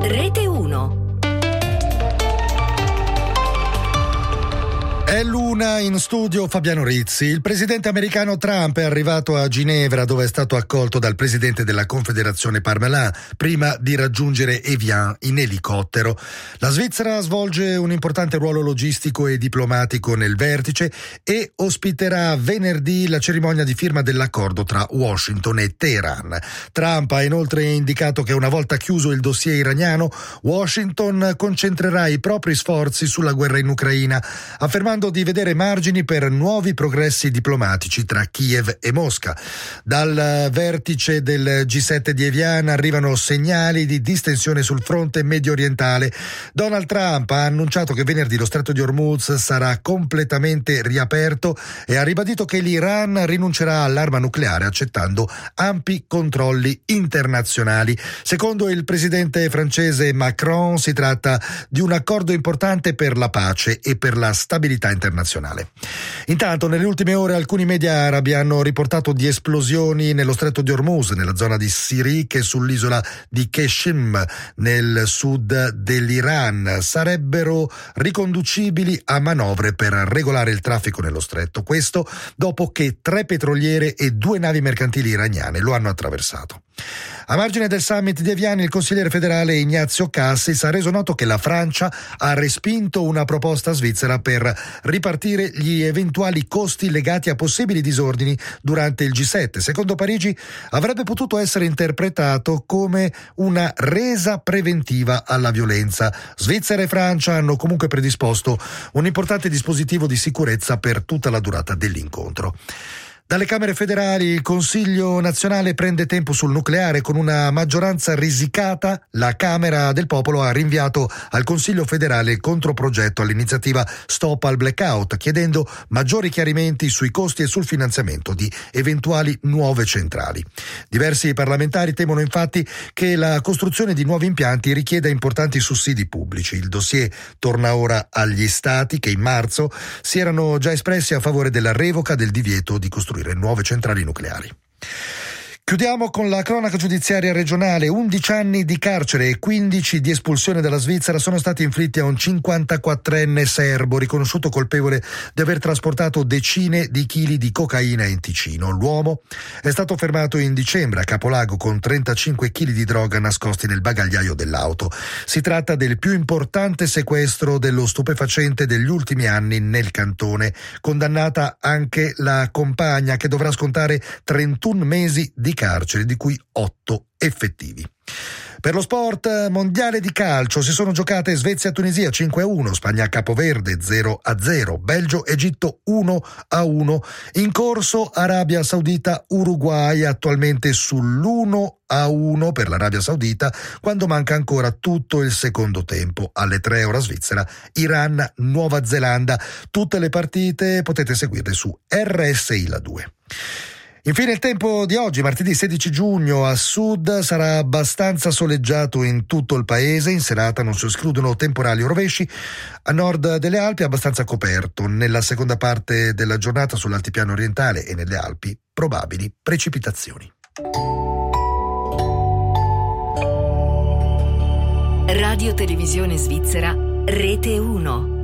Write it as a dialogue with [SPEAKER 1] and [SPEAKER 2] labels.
[SPEAKER 1] Rete 1.
[SPEAKER 2] È l'una, in studio Fabiano Rizzi. Il presidente americano Trump è arrivato a Ginevra, dove è stato accolto dal presidente della Confederazione Parmelin prima di raggiungere Evian in elicottero. La Svizzera svolge un importante ruolo logistico e diplomatico nel vertice e ospiterà venerdì la cerimonia di firma dell'accordo tra Washington e Teheran. Trump ha inoltre indicato che una volta chiuso il dossier iraniano, Washington concentrerà i propri sforzi sulla guerra in Ucraina, affermando di vedere margini per nuovi progressi diplomatici tra Kiev e Mosca. Dal vertice del G7 di Evian arrivano segnali di distensione sul fronte medio orientale. Donald Trump ha annunciato che venerdì lo stretto di Hormuz sarà completamente riaperto e ha ribadito che l'Iran rinuncerà all'arma nucleare accettando ampi controlli internazionali. Secondo il presidente francese Macron si tratta di un accordo importante per la pace e per la stabilità internazionale. Intanto, nelle ultime ore alcuni media arabi hanno riportato di esplosioni nello stretto di Hormuz, nella zona di Sirik e sull'isola di Qeshm, nel sud dell'Iran. Sarebbero riconducibili a manovre per regolare il traffico nello stretto. Questo dopo che 3 petroliere e 2 navi mercantili iraniane lo hanno attraversato. A margine del summit di Evian, il consigliere federale Ignazio Cassis ha reso noto che la Francia ha respinto una proposta svizzera per ripartire gli eventuali costi legati a possibili disordini durante il G7. Secondo Parigi avrebbe potuto essere interpretato come una resa preventiva alla violenza. Svizzera e Francia hanno comunque predisposto un importante dispositivo di sicurezza per tutta la durata dell'incontro. Dalle Camere federali il Consiglio nazionale prende tempo sul nucleare. Con una maggioranza risicata, la Camera del Popolo ha rinviato al Consiglio federale il controprogetto all'iniziativa Stop al Blackout, chiedendo maggiori chiarimenti sui costi e sul finanziamento di eventuali nuove centrali. Diversi parlamentari temono infatti che la costruzione di nuovi impianti richieda importanti sussidi pubblici. Il dossier torna ora agli Stati, che in marzo si erano già espressi a favore della revoca del divieto di costruire nuove centrali nucleari. Chiudiamo con la cronaca giudiziaria regionale. 11 anni di carcere e 15 di espulsione dalla Svizzera sono stati inflitti a un 54enne serbo riconosciuto colpevole di aver trasportato decine di chili di cocaina in Ticino. L'uomo è stato fermato in dicembre a Capolago con 35 chili di droga nascosti nel bagagliaio dell'auto. Si tratta del più importante sequestro dello stupefacente degli ultimi anni nel cantone. Condannata anche la compagna, che dovrà scontare 31 mesi di carcere, di cui 8 effettivi. Per lo sport, mondiale di calcio, si sono giocate Svezia-Tunisia 5-1, Spagna-Capoverde 0-0, Belgio-Egitto 1-1, in corso Arabia Saudita-Uruguay, attualmente sull'1-1 per l'Arabia Saudita, quando manca ancora tutto il secondo tempo. Alle 3 ora Svizzera, Iran-Nuova Zelanda. Tutte le partite potete seguirle su RSI La 2. Infine il tempo di oggi, martedì 16 giugno, a sud sarà abbastanza soleggiato in tutto il paese, in serata non si escludono temporali o rovesci, a nord delle Alpi abbastanza coperto, nella seconda parte della giornata sull'altipiano orientale e nelle Alpi probabili precipitazioni.
[SPEAKER 1] Radio Televisione Svizzera, Rete 1.